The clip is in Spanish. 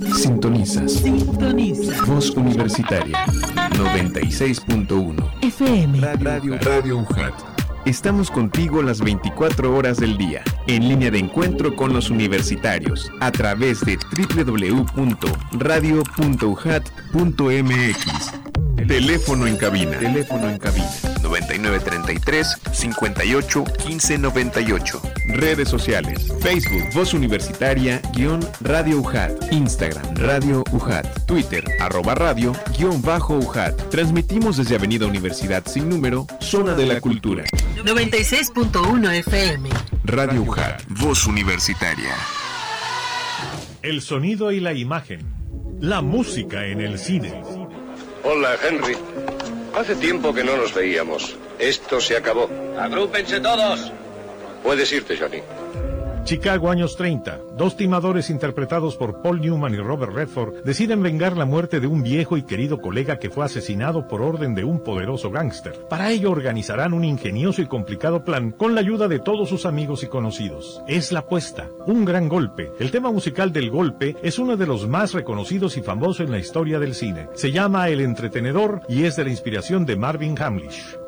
Sintoniza. Voz Universitaria 96.1 FM. Radio UJAT. Estamos contigo las 24 horas del día, en línea de encuentro con los universitarios, a través de www.radio.ujat.mx. Teléfono en cabina. 9933 58 15 98. Redes sociales. Facebook Voz Universitaria _Radio UJAT. Instagram Radio UJAT. Twitter @radio _UJAT. Transmitimos desde Avenida Universidad sin número, Zona de la Cultura. 96.1 FM. Radio UJAT. Voz Universitaria. El sonido y la imagen. La música en el cine. Hola, Henry. Hace tiempo que no nos veíamos. Esto se acabó. ¡Agrúpense todos! Puedes irte, Johnny. Chicago, años 30. Dos timadores interpretados por Paul Newman y Robert Redford deciden vengar la muerte de un viejo y querido colega que fue asesinado por orden de un poderoso gángster. Para ello organizarán un ingenioso y complicado plan con la ayuda de todos sus amigos y conocidos. Es La Apuesta, un gran golpe. El tema musical del golpe es uno de los más reconocidos y famosos en la historia del cine. Se llama El Entretenedor y es de la inspiración de Marvin Hamlish.